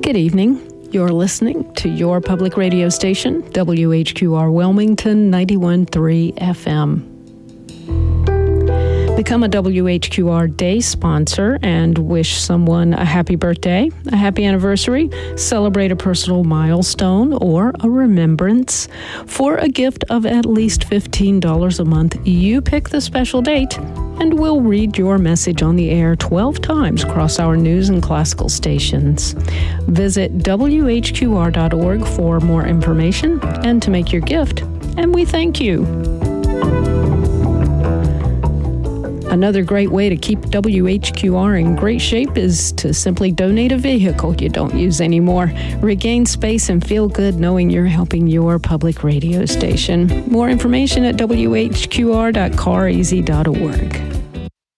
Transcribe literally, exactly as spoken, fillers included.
Good evening. You're listening to your public radio station, W H Q R Wilmington ninety-one point three F M. Become a W H Q R Day sponsor and wish someone a happy birthday, a happy anniversary, celebrate a personal milestone, or a remembrance. For a gift of at least fifteen dollars a month, you pick the special date, and we'll read your message on the air twelve times across our news and classical stations. Visit W H Q R dot org for more information and to make your gift, and we thank you. Another great way to keep W H Q R in great shape is to simply donate a vehicle you don't use anymore. Regain space and feel good knowing you're helping your public radio station. More information at W H Q R dot car easy dot org.